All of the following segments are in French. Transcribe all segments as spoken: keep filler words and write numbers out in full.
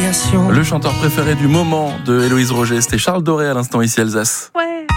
création. Le chanteur préféré du moment de Héloïse Roger, c'était Charles Doré à l'instant ici Alsace. Ouais.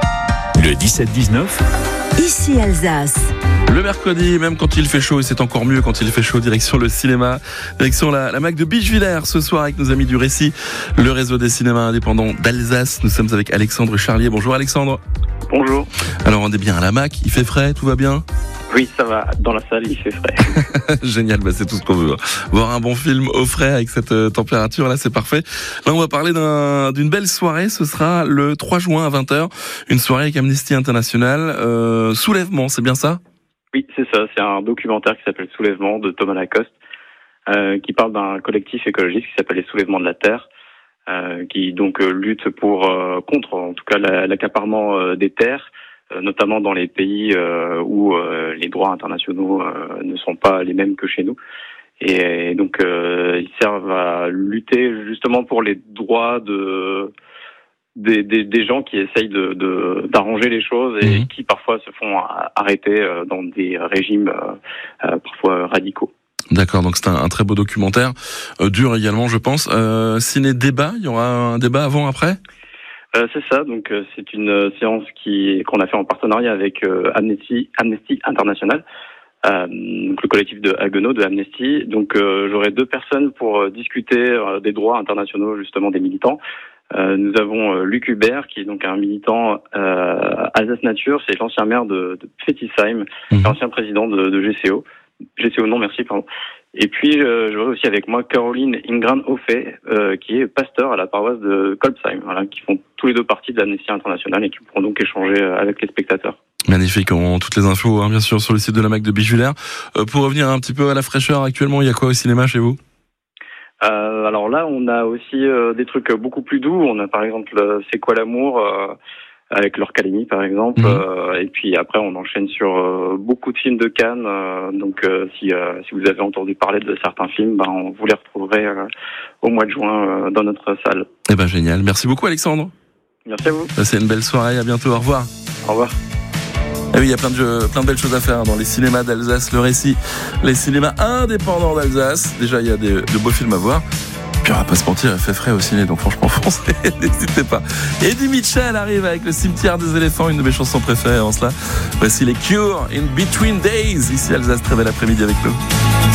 Le dix-sept dix-neuf. Ici Alsace. Le mercredi, même quand il fait chaud, et c'est encore mieux quand il fait chaud, direction le cinéma, direction la, la Mac de Bichevillers, ce soir avec nos amis du Récit, le réseau des cinémas indépendants d'Alsace. Nous sommes avec Alexandre Charlier. Bonjour Alexandre. Bonjour. Alors on est bien à la Mac, il fait frais, tout va bien ? Oui, ça va. Dans la salle, il fait frais. Génial, bah c'est tout ce qu'on veut. Voir un bon film au frais avec cette euh, température, là c'est parfait. Là on va parler d'un, d'une belle soirée, ce sera le trois juin à vingt heures, une soirée avec Amnesty International. Euh, Soulèvement, c'est bien ça ? Oui, c'est ça. C'est un documentaire qui s'appelle Soulèvement de Thomas Lacoste, euh, qui parle d'un collectif écologiste qui s'appelle les Soulèvements de la Terre, euh, qui donc euh, lutte pour euh, contre, en tout cas, la, l'accaparement euh, des terres, euh, notamment dans les pays euh, où euh, les droits internationaux euh, ne sont pas les mêmes que chez nous. Et, et donc, euh, ils servent à lutter justement pour les droits de Des, des, des gens qui essayent de, de, d'arranger les choses et mmh. qui parfois se font arrêter dans des régimes euh, parfois radicaux. D'accord, donc c'est un, un très beau documentaire, euh, dur également je pense. Euh, ciné-débat, il y aura un débat avant, après ? euh, C'est ça, donc euh, c'est une séance qui, qu'on a fait en partenariat avec euh, Amnesty, Amnesty International, euh, donc le collectif de Haguenau, de Amnesty. Donc euh, j'aurai deux personnes pour euh, discuter euh, des droits internationaux justement des militants. Euh, nous avons euh, Luc Hubert, qui est donc un militant euh, Alsace Nature, c'est l'ancien maire de, de Fetisheim, mmh. l'ancien président de, de G C O. G C O, non, merci, pardon. Et puis, euh, j'aurai aussi avec moi Caroline Ingran-Hoffet, euh, qui est pasteur à la paroisse de Kolbsheim, voilà, qui font tous les deux partie de l'Amnesty International et qui pourront donc échanger avec les spectateurs. Magnifique, on a toutes les infos, hein, bien sûr, sur le site de la Mac de Bichevillers. Euh, pour revenir un petit peu à la fraîcheur, actuellement, il y a quoi au cinéma chez vous ? Euh, alors là, on a aussi euh, des trucs beaucoup plus doux. On a par exemple euh, C'est quoi l'amour euh, avec Laure Calamy par exemple. Mmh. Euh, et puis après, on enchaîne sur euh, beaucoup de films de Cannes. Euh, donc euh, si euh, si vous avez entendu parler de certains films, ben on vous les retrouverez euh, au mois de juin euh, dans notre salle. Eh ben génial. Merci beaucoup Alexandre. Merci à vous. Passez une belle soirée. À bientôt. Au revoir. Au revoir. Et oui, il y a plein de jeux, plein de belles choses à faire dans les cinémas d'Alsace, le Récit, les cinémas indépendants d'Alsace. Déjà, il y a des, de beaux films à voir. Puis on va pas se mentir, il fait frais au ciné, donc franchement, foncez, n'hésitez pas. Eddie Mitchell arrive avec Le Cimetière des éléphants, une de mes chansons préférées en cela. Voici les Cure, In Between Days, ici Alsace, très bel après-midi avec nous.